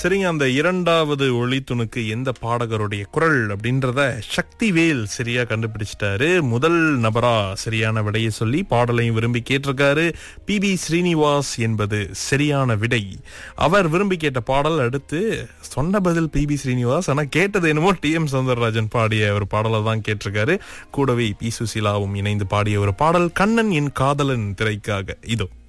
சரிங்க, அந்த இரண்டாவது ஒளித்துணுக்கு எந்த பாடகருடைய குரல் அப்படின்றத சக்திவேல் சரியா கண்டுபிடிச்சிட்டாரு. முதல் நபரா சரியான விடையை சொல்லி பாடலையும் விரும்பி கேட்டிருக்காரு. பி ஸ்ரீனிவாஸ் என்பது சரியான விடை. அவர் விரும்பி கேட்ட பாடல், அடுத்து சொன்ன பதில் பி ஸ்ரீனிவாஸ், ஆனா கேட்டது என்னமோ TM சௌந்தரராஜன் பாடிய ஒரு பாடலை தான் கேட்டிருக்காரு. கூடவே பி சுசீலாவும் இணைந்து பாடிய ஒரு பாடல் கண்ணன் என் காதலன் திரைக்காக இதோ.